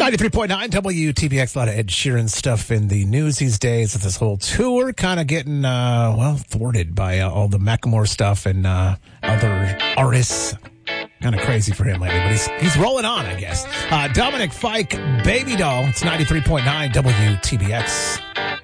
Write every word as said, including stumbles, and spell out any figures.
ninety-three point nine W T B X, a lot of Ed Sheeran stuff in the news these days with this whole tour kind of getting, uh, well, thwarted by uh, all the Macklemore stuff and uh, other artists. Kind of crazy for him lately, but he's he's rolling on, I guess. Uh, Dominic Fike, Baby Doll. It's ninety-three point nine W T B X.